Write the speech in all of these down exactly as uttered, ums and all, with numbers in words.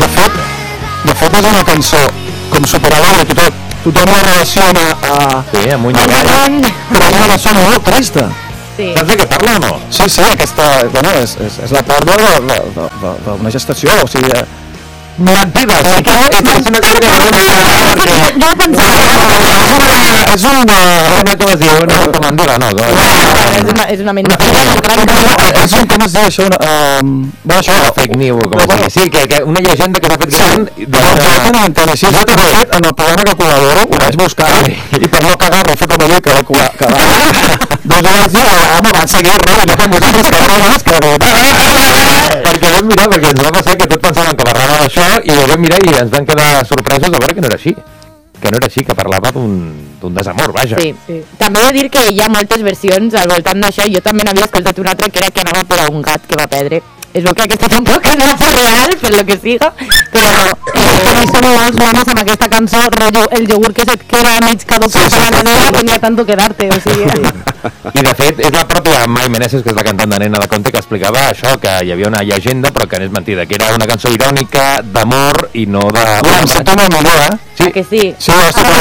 De fet, de fet és una cançó com superalegre, tothom, tothom la relaciona a... Sí, amb un llegat. Però és una cançó molt trista. Sí. Saps de què parla o no? Sí, sí, aquesta, bueno, és, és, és la pèrdua d'una gestació, o sigui... Mentida, sí que és una cosa que... Jo pensava... És una... Una com es diu, una mandula, no? És una, és una mentida. És un, com es diu això? Una, um, bueno, això... Fake news, com es digui. Sí, que, que una llegenda que s'ha fet gran... Sí, no entenc, sí, jo de fet, en el programa que col·laboro, ho vaig buscar, i per no cagar-ho, he fet com allò que va col·laborar. Doncs vaig dir, home, van seguir res, no fem vosaltres que res, que res. Perquè vam mirar, perquè ens va passar que tots pensaven que parlava d'això, i ho vam mirar i ens van quedar sorpresos de veure que no era així. Que no era així, que parlava d'un desamor, vaja. Sí, sí. També he de dir que hi ha moltes versions al voltant d'això. Jo també n'havia escoltat una altra que era que anava per a un gat que va perdre. És veu que aquesta tampoc no és real, per lo que siga, però eh, coneixen molts mames amb aquesta cançó, rotllo, el iogurt que se't queda mig caducat a la nevera tenia tanto que dar-te, o sigui... I de fet, és la pròpia Mai Meneses, que és la cantant de Nena de Conte, que explicava això, que hi havia una llegenda, però que no és mentida, que era una cançó irònica, d'amor i no de... Bueno, em sento molt millor, eh? Sí. Que sí? Sí, estic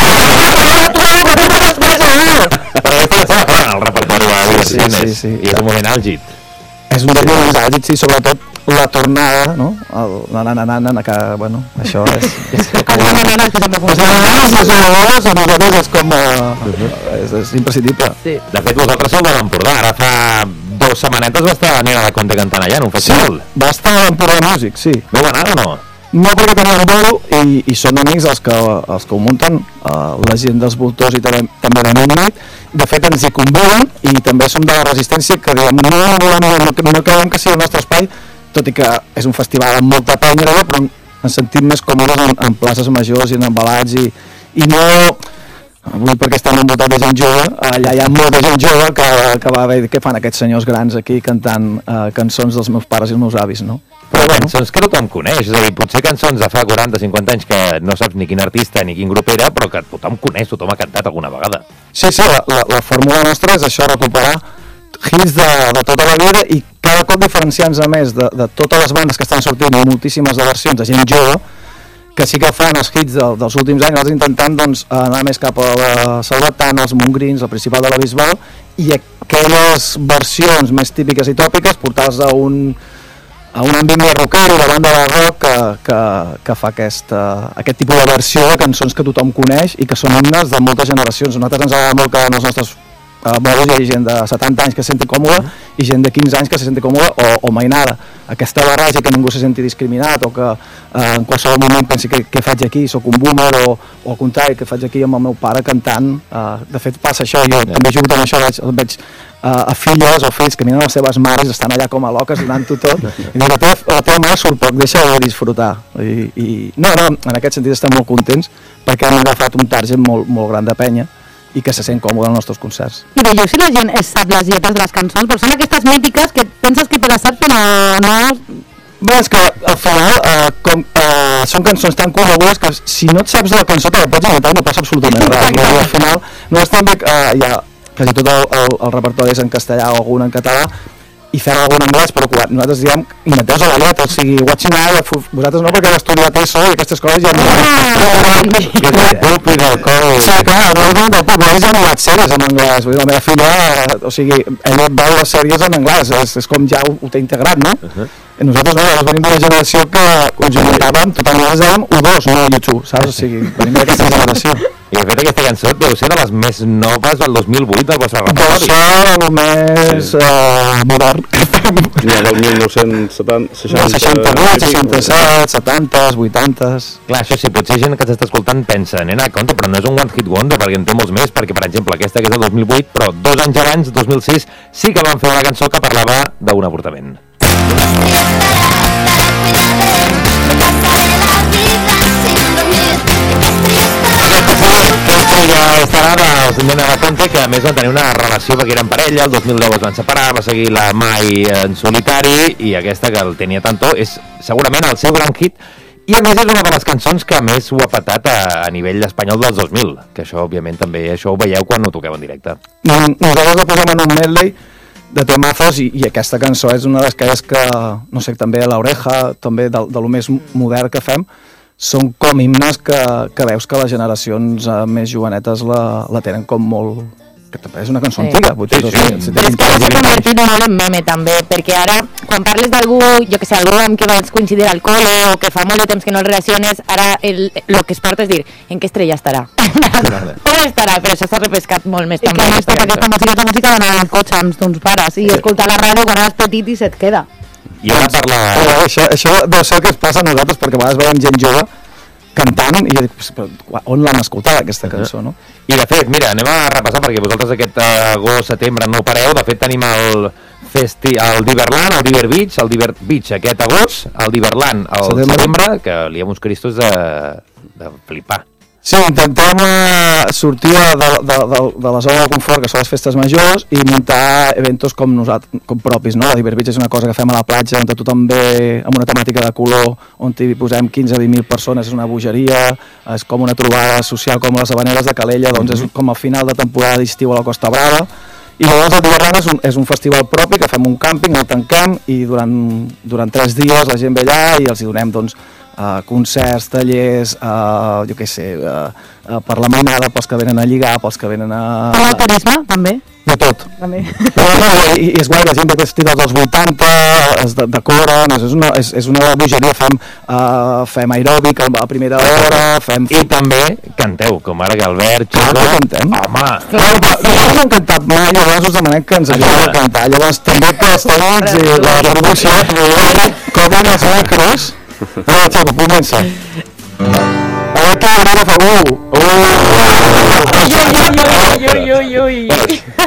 Però aquesta estava fora en el repertori de les Sí, sí, sí. i és un moment àlgid. És un dels moments àlgids, sí, sobretot la tornada, no? El, la nana nana, que, bueno, això és... és com Els nanes que sempre funcionen. les nanes, a nosaltres és com... És, és imprescindible. Sí. De fet, vosaltres sou de l'Empordà. Ara fa dues setmanetes va estar Nena de Conte cantant allà en un festival. Sí, va estar a l'Empordà Music, sí. Vau anar o no? No, perquè tenen un bolo i, i són amics els que, els que ho munten, uh, la gent dels voltors i també, també de Midnight. De fet, ens hi conviden i també som de la resistència que diem no, no, no, no, no creiem que sigui el nostre espai, tot i que és un festival amb molta penya, però ens sentim més còmodes en, en places majors i en embalats i, i no... Avui perquè estem envoltats de gent jove, allà hi ha molta gent jove que, que va veure què fan aquests senyors grans aquí cantant uh, cançons dels meus pares i els meus avis, no? Però bueno, cançons que tothom coneix, és a dir, potser cançons de fa quaranta o cinquanta anys que no saps ni quin artista ni quin grup era, però que tothom coneix, tothom ha cantat alguna vegada. Sí, sí, la, la, la fórmula nostra és això, recuperar hits de, de tota la vida i cada cop diferenciant-nos a més de, de totes les bandes que estan sortint i moltíssimes de versions de gent jove, que sí que fan els hits de, dels últims anys, nosaltres intentant doncs, anar més cap a la Salvatana, els Montgrins, el Principal de la Bisbal, i aquelles versions més típiques i tòpiques portar-les a un, a un ambient més rockero, la banda de rock que, que, que fa aquesta, aquest tipus de versió de cançons que tothom coneix i que són himnes de moltes generacions. A nosaltres ens agrada molt que els nostres uh, bolos hi ha gent de setanta anys que se senti còmode i gent de quinze anys que se senti còmode o, o mainada. Aquesta barreja que ningú se senti discriminat o que eh, en qualsevol moment pensi que què faig aquí, sóc un boomer o, o al contrari, que faig aquí amb el meu pare cantant. Eh, de fet passa això, jo yeah. també he jugat amb això, veig, veig eh, a filles o fills que miren les seves mares, estan allà com a loques donant-ho tot i dic, la teva, la teva mare surt poc, deixa-la de disfrutar I, i no, no, en aquest sentit estem molt contents perquè hem agafat un target molt, molt gran de penya i que se sent còmode als nostres concerts. I veieu si la gent es sap les lletres de les cançons, però són aquestes mítiques que penses que te les saps però no... Bé, és que al final eh, com, eh, són cançons tan conegudes que si no et saps la cançó te la pots inventar i no passa absolutament res. I al final no és també que eh, ja quasi tot el, el, el repertori és en castellà o algun en català i fer algun en anglès, però quan nosaltres diem inventeu-vos la lletra, o sigui, watching out, vosaltres no perquè heu estudiat eso i aquestes coses ja no... Que és el pop i del cor... Sí, clar, no és del pop, nosaltres ja no veig sèries en anglès, vull dir, la meva filla, o sigui, ella veu les sèries en anglès, és, és com ja ho, ho té integrat, no? Uh -huh. I nosaltres no, nosaltres venim d'una generació que ens inventàvem, total, nosaltres dèiem U dos, no YouTube, saps? O sigui, venim d'aquesta generació. I de fet aquesta cançó deu ser de les més noves del dos mil vuit del vostre repertori. Deu ser el més sí. uh, modern. Ja del mil nou-cents seixanta, seixanta-vuit, seixanta-set, setanta, vuitanta... Clar, això sí, potser gent que s'està escoltant pensa, nena, compte, però no és un one hit wonder, perquè en té molts més, perquè per exemple aquesta que és del dos mil vuit, però dos anys abans, dos mil sis, sí que van fer una cançó que parlava d'un avortament. Aquesta ja estarà dels Nena de Conte, que a més van tenir una relació perquè eren parella, el dos mil deu es van separar, va seguir la Mai en solitari i aquesta que el tenia tanto és segurament el seu gran hit i a més és una de les cançons que més ho ha patat a, a nivell espanyol dels dos mil, que això òbviament també això ho veieu quan ho toqueu en directe. Nosaltres la posem en un medley de temazos i, i aquesta cançó és una d'aquelles que, no sé, també a l'Oreja, també de, de lo més modern que fem, són com himnes que, que veus que les generacions eh, més jovenetes la, la tenen com molt... que també és una cançó Sí. antiga, potser. Sí, dos sí. mil, si Però és que ara s'ha convertit molt en meme també, perquè ara quan parles d'algú, jo que sé, algú amb qui vas coincidir al col·le o que fa molt de temps que no el relaciones, ara el, el que es porta és dir en què estrella estarà. On estarà? Però això s'ha repescat molt més I també. que a més tota aquesta música és la música d'anar al cotxe amb tons pares i escoltar la ràdio quan eres petit i se't queda. I ara parla... Però això, això deu ser el que es passa a nosaltres, perquè a vegades veiem gent jove cantant i jo dic, però on l'han escoltat aquesta cançó, no? I de fet, mira, anem a repassar perquè vosaltres aquest agost, setembre no pareu. De fet tenim el festi, el Diverland, el Diver Beach, el Diver Beach aquest agost, el Diverland al Setembre. setembre, que li hem uns cristos de, de flipar. Sí, intentem eh, sortir de, de, de, de, de la zona de confort, que són les festes majors, i muntar eventos com nosaltres, com propis, no? La Diver Beach és una cosa que fem a la platja, on tothom ve amb una temàtica de color, on hi posem quinze a vint mil persones, és una bogeria, és com una trobada social com les Havaneres de Calella, doncs és com a final de temporada d'estiu a la Costa Brava, i llavors el Diverland és un, és un festival propi que fem un càmping, el tanquem, i durant, durant tres dies la gent ve allà i els hi donem, doncs, Uh, concerts, tallers, uh, jo què sé, uh, uh, per la mainada, pels que venen a lligar, pels que venen a... Per el turisme, també. De tot. també. Però, no, i, i és guai, la gent ve vestida dels vuitanta, es de, decoren, és una, és, és una bogeria, fem, uh, fem aeròbic a primera hora, fem... I també canteu, com ara que Albert, Clar Xico... que cantem. Home! Clar, però no hem cantat mai, llavors us demanem que ens ajudeu a cantar. Llavors també per els tècnics i la producció, com en els macros. No, Xaco, comença. A veure què arriba fa... Uh! Uh! Ui, ui, ui, ui, ui, ui.